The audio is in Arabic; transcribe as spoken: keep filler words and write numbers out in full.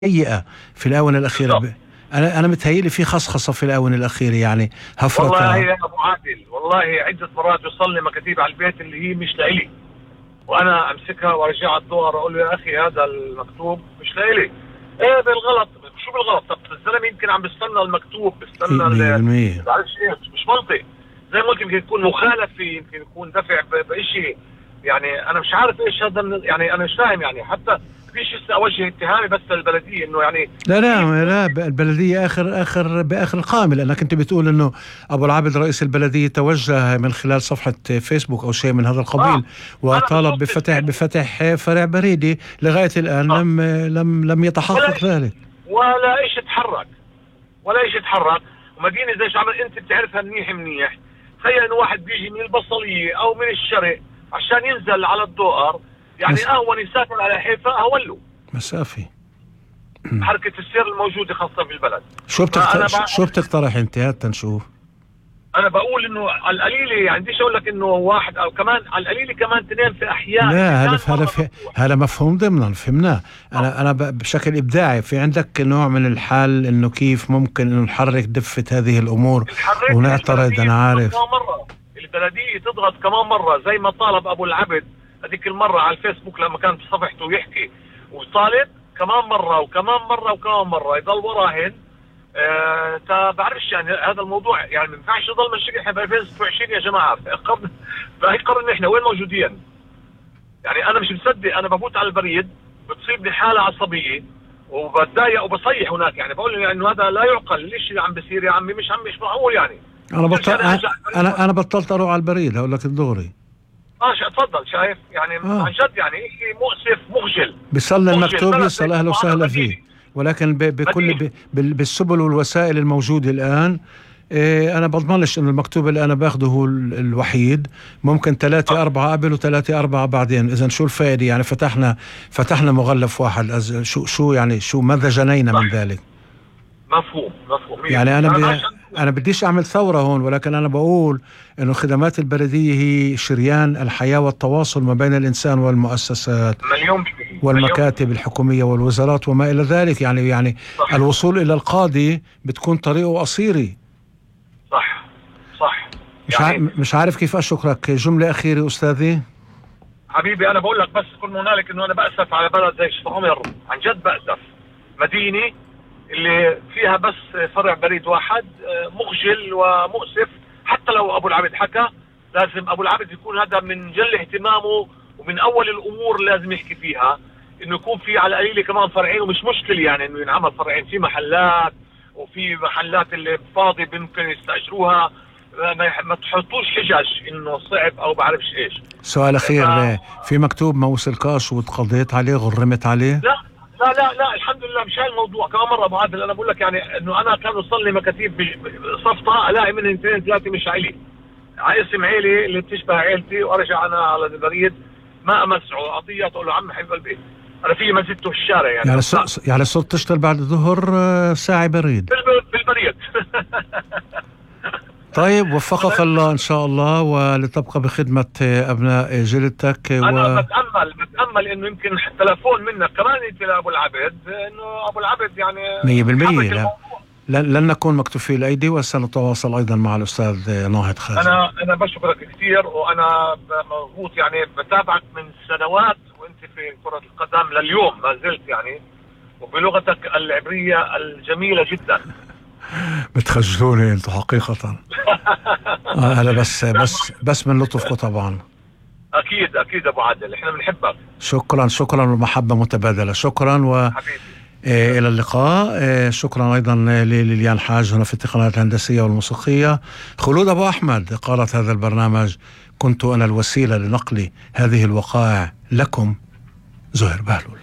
سيئة في الآونة الأخيرة. ب... أنا أنا متهيألي في خصخصة في الآونة الأخيرة، يعني هفرة. والله يا أبو عادل، والله عدة مرات يوصل لي مكاتيب على البيت اللي هي مش لإلي، وأنا أمسكها وأرجع الدور أقول له يا أخي هذا المكتوب مش لإلي. إيه بالغلط؟ شو بالغلط؟ طب الزلمة يمكن عم بيستنى المكتوب، بيستنى ال بعرفش إيش، مش منطق. زي ما قلت يمكن يكون مخالفة، يمكن يكون دفع بشيء، يعني أنا مش عارف إيش هذا، يعني أنا مش فاهم. يعني حتى فيش لسه اوجه اتهامي بس للبلديه انه يعني لا لا لا البلديه اخر اخر باخر القائمه، لانك انت بتقول انه ابو العبد رئيس البلديه توجه من خلال صفحه فيسبوك او شيء من هذا القبيل، آه. وطالب بفتح بفتح فرع بريدي. لغايه الان آه. لم لم لم يتحقق ذلك، ولا شيء تحرك، ولا شيء تحرك. ومدينه زي شو عمل انت بتعرفها منيح منيح. تخيل انه واحد بيجي من البصليه او من الشرق عشان ينزل على الدوقر، يعني اهون يسافر على حيفا اهون له مسافي. حركه السير الموجوده خاصه في البلد. شو بتقترح شو بتقترح انت؟ هات نشوف. انا بقول انه على القليله، يعني بديش اقول لك انه واحد او كمان على القليله كمان اثنين في احياء. لا هذا هذا هذا مفهوم ضمنا فهمناه. انا انا بشكل ابداعي في عندك نوع من الحل انه كيف ممكن انه نحرك دفه هذه الامور ونعترض. انا عارف مرة البلديه تضغط كمان مره زي ما طالب ابو العبد هذيك المره على الفيسبوك لما كان في صفحته ويحكي، وطالب كمان مره وكمان مره وكمان مره يضل وراهن. أه بعرفش يعني هذا الموضوع، يعني ما ينفعش يضل ماشي. احنا ب ألفين وستة وعشرين يا جماعه، في قرن في قرن احنا وين موجودين؟ يعني انا مش مصدق، انا بفوت على البريد بتصيبني حاله عصبيه وبتضايق وبصيح هناك. يعني بقول انه يعني هذا لا يعقل، ليش اللي عم بيصير يا عمي؟ مش عم مش معقول. يعني انا بطل انا انا بطلت اروح على البريد، هقول لك الدغري. اه تفضل. شايف يعني آه. عن جد يعني شيء مؤسف مخجل. بيصل المكتوب يصل اهلا وسهلا فيه، ولكن بكل بالسبل والوسائل الموجوده الان إيه انا بضمنش انه المكتوب اللي انا باخده هو الوحيد. ممكن ثلاثة آه. أربعة قبل وثلاثة أربعة بعدين. إذا شو الفائدة؟ يعني فتحنا فتحنا مغلف واحد. شو شو يعني شو ماذا جنينا من ذلك؟ مفهوم مفهوم. يعني أنا بي أنا بديش أعمل ثورة هون، ولكن أنا بقول إنه خدمات البلدية هي شريان الحياة والتواصل ما بين الإنسان والمؤسسات مليون والمكاتب مليون. الحكومية والوزارات وما إلى ذلك. يعني يعني صح. الوصول إلى القاضي بتكون طريقه قصيري. صح صح. مش يعني مش عارف كيف أشكرك. جملة أخيرة أستاذي حبيبي. أنا بقول لك بس كل هنالك إنه أنا بأسف على بلد زي شفا عمر، عن جد بأسف. مدينة اللي فيها بس فرع بريد واحد، مخجل ومؤسف. حتى لو ابو العبد حكى، لازم ابو العبد يكون هذا من جل اهتمامه ومن اول الامور لازم يحكي فيها، انه يكون في على القليله كمان فرعين. ومش مشكله يعني انه ينعمل فرعين في محلات، وفي محلات اللي فاضي ممكن يستاجروها. ما تحطوش حجج انه صعب او بعرفش ايش. سؤال اخير، ف... في مكتوب ما وصلكاش وتقضيت عليه غرمت عليه؟ لا لا لا لا الحمد لله. مش هاي الموضوع. كمان مره ابو عادل انا بقول لك يعني انه انا كان وصل لي مكاتيب صفطه الاقي منهم اثنين ثلاثه مش عيلي، على اسم عيلي اللي بتشبه عيلتي، وارجع انا على البريد ما امسعه اعطيه اقول له عم حبيب قلبي انا في مزيدته في الشارع. يعني يعني صرت يعني صرت تشتغل بعد الظهر ساعه بريد بالبريد. طيب وفقك الله ان شاء الله، ولتبقى بخدمه ابناء جلدتك. و... انا بتامل بتامل انه يمكن تلفون منك كمان انت لابو العبد، انه ابو العبد يعني مية بالمية. لا لن نكون مكتوفي الايدي، وسنتواصل ايضا مع الاستاذ ناهض خازن. انا انا بشكرك كثير، وانا مضغوط يعني بتابعك من سنوات وانت في كره القدم لليوم ما زلت يعني، وبلغتك العبريه الجميله جدا. بتخجلوني انتوا حقيقة. انا بس بس بس من لطفكم طبعا. اكيد اكيد ابو عادل، احنا بنحبك. شكرا شكرا، والمحبة متبادلة. شكرا و حبيبي. إيه الى اللقاء. إيه شكرا ايضا لليليان حاج هنا في التقنيات الهندسية والموسيقية. خلود ابو احمد قالت هذا البرنامج كنت انا الوسيلة لنقل هذه الوقائع لكم. زهير بهلول.